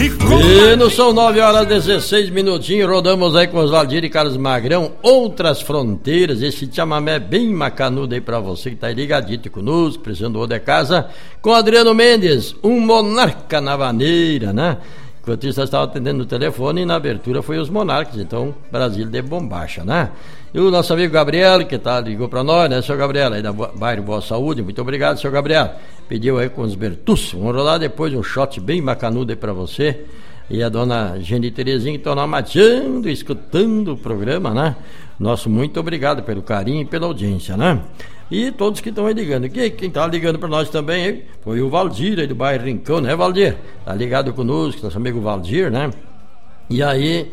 E não são 9h16, rodamos aí com os Valdir e Carlos Magrão, Outras Fronteiras, esse chamamé bem macanudo aí pra você que tá aí ligadito conosco, precisando de casa, com Adriano Mendes, um monarca na vaneira, né? Enquanto isso, nós estávamos atendendo no telefone e na abertura foi os Monarcas, então Brasília de bombacha, né? E o nosso amigo Gabriel, que ligou para nós, né, seu Gabriel, aí da bairro Boa Saúde, muito obrigado, seu Gabriel. Pediu aí com os Bertus, vamos rolar depois um shot bem bacanudo aí para você. E a dona Geni Terezinha que estão lá mateando, escutando o programa, né? Nosso muito obrigado pelo carinho e pela audiência, né? E todos que estão aí ligando. Quem tá ligando para nós também aí foi o Valdir aí do bairro Rincão, né, Valdir? Tá ligado conosco, nosso amigo Valdir, né? E aí,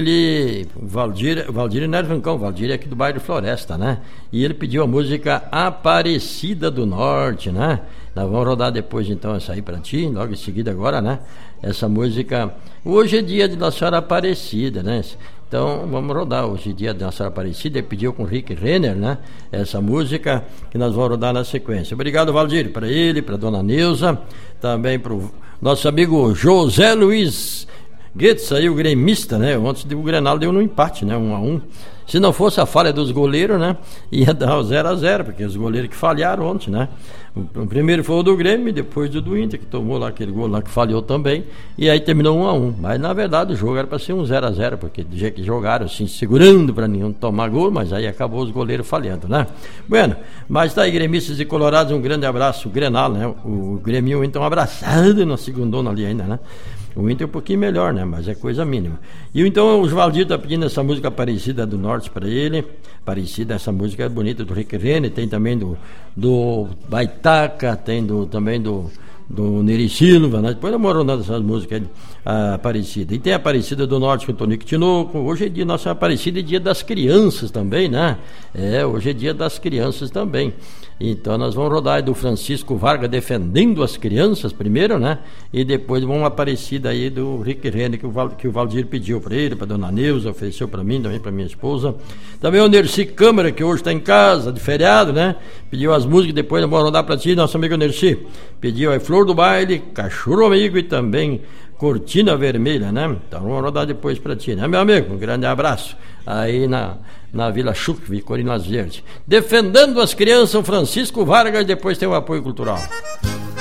Valdir não é Rincão, Valdir é aqui do bairro Floresta, né? E ele pediu a música Aparecida do Norte, né? Nós vamos rodar depois então essa aí pra ti, logo em seguida agora, né? Essa música, hoje é dia de Nossa Senhora Aparecida, né? Então vamos rodar hoje é dia de Nossa Senhora Aparecida, ele pediu com o Rick Renner, né? Essa música que nós vamos rodar na sequência. Obrigado, Valdir, para ele, para dona Neuza, também pro nosso amigo José Luiz Guedes, aí o gremista, né? Ontem o Grenal deu no empate, né? 1-1. Se não fosse a falha dos goleiros, né? Ia dar o 0-0, porque os goleiros que falharam ontem, né? O primeiro foi o do Grêmio, depois do Inter, que tomou lá aquele gol lá que falhou também, e aí terminou 1-1. Mas na verdade o jogo era para ser um 0-0, porque do jeito que jogaram, assim, segurando para nenhum tomar gol, mas aí acabou os goleiros falhando, né? Bueno, mas tá aí, gremistas e colorados, um grande abraço, o Grenal, né? O Grêmio então abraçado na segundona ali ainda, né? O Inter é um pouquinho melhor, né? Mas é coisa mínima. E então o Valdir tá pedindo essa música Aparecida do Norte para ele. Aparecida, essa música é bonita do Rick Renner, tem também do Baitaca, tem também do Neri Silva, né? Depois eu moro nessas músicas aí, Aparecida. E tem a Aparecida do Norte com o Tonico Tinoco. Hoje é dia Nossa Aparecida e dia das crianças também, né? Hoje é dia das crianças também. Então nós vamos rodar aí do Francisco Vargas defendendo as crianças primeiro, né? E depois vamos Aparecida aí do Rick Renner que o Valdir pediu para ele, para dona Neuza, ofereceu para mim, também para minha esposa. Também o Nerci Câmara, que hoje está em casa, de feriado, né? Pediu as músicas, depois vamos rodar para ti, nosso amigo Nerci. Pediu aí Flor do Baile, Cachorro Amigo e também Cortina Vermelha, né? Então vamos rodar depois para ti, né, meu amigo? Um grande abraço aí na Vila Chucre, Colinas Verdes. Defendendo as crianças, o Francisco Vargas, depois tem o apoio cultural.